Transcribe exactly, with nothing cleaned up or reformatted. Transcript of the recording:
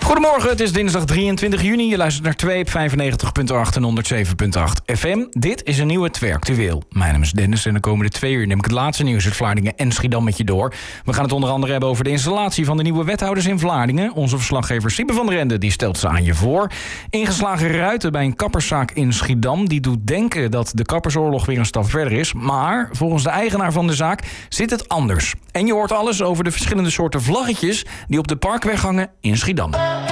Goedemorgen, het is dinsdag drieëntwintig juni. Je luistert naar twee op vijfennegentig komma acht en honderdzeven komma acht F M. Dit is een nieuwe twee actueel. Mijn naam is Dennis en de komende twee uur neem ik het laatste nieuws uit Vlaardingen en Schiedam met je door. We gaan het onder andere hebben over de installatie van de nieuwe wethouders in Vlaardingen. Onze verslaggever Siebe van der Ende die stelt ze aan je voor. Ingeslagen ruiten bij een kapperszaak in Schiedam. Die doet denken dat de kappersoorlog weer een stap verder is. Maar volgens de eigenaar van de zaak zit het anders. En je hoort alles over de verschillende soorten vlaggetjes die op de Parkweg hangen in Schiedam.